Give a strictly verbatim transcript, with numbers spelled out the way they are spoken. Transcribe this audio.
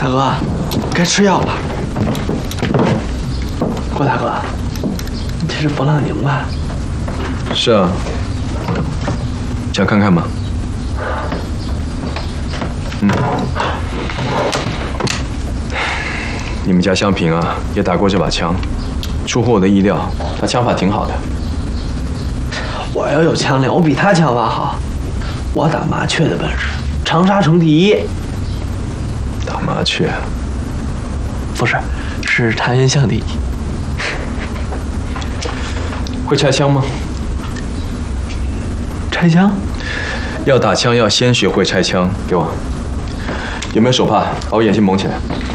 大哥，该吃药了。郭大哥，你这是勃朗宁吧？ 是啊，想看看吗？嗯。你们家香萍啊，也打过这把枪，出乎我的意料，她枪法挺好的。 我要有枪练，我比他枪法好。我打麻雀的本事，长沙城第一。 打麻雀？ 不是，是茶园巷第一。 会拆枪吗？ 拆枪？ 要打枪要先学会拆枪。给我。有没有手帕？把我眼睛蒙起来。